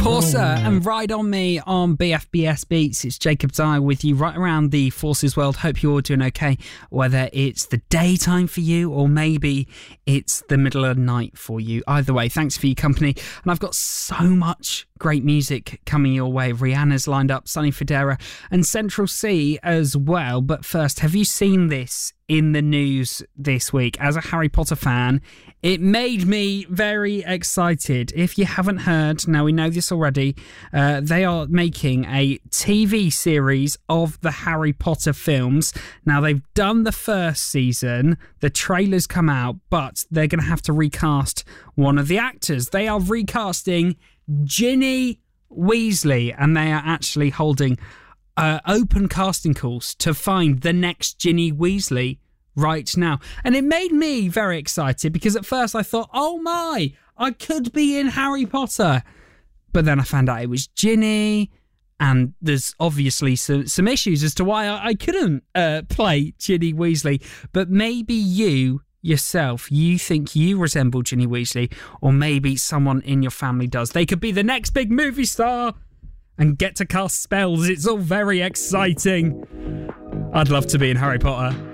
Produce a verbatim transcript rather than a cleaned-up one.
Porsa and Ride On Me on B F B S Beats. It's Jacob Dyer with you right around the Forces world. Hope you're all doing okay, whether it's the daytime for you or maybe it's the middle of the night for you. Either way, thanks for your company. And I've got so much great music coming your way. Rihanna's lined up, Sonny Fodera and Central C as well. But first, have you seen this in the news this week? As a Harry Potter fan, it made me very excited. If you haven't heard, now we know this already, uh, they are making a T V series of the Harry Potter films. Now, they've done the first season, the trailer's come out, but they're going to have to recast one of the actors. They are recasting Ginny Weasley, and they are actually holding uh, open casting calls to find the next Ginny Weasley right now. And it made me very excited because at first I thought, oh my, I could be in Harry Potter. But then I found out it was Ginny, and there's obviously some, some issues as to why I, I couldn't uh, play Ginny Weasley. But maybe you yourself, you think you resemble Ginny Weasley, or maybe someone in your family does. They could be the next big movie star and get to cast spells. It's all very exciting. I'd love to be in Harry Potter.